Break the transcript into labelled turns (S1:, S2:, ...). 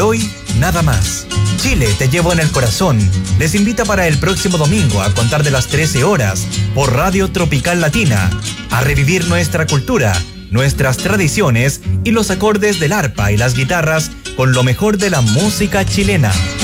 S1: por hoy, nada más. Chile, te llevo en el corazón. Les invita para el próximo domingo a contar de las 13 horas por Radio Tropical Latina a revivir nuestra cultura, nuestras tradiciones y los acordes del arpa y las guitarras con lo mejor de la música chilena.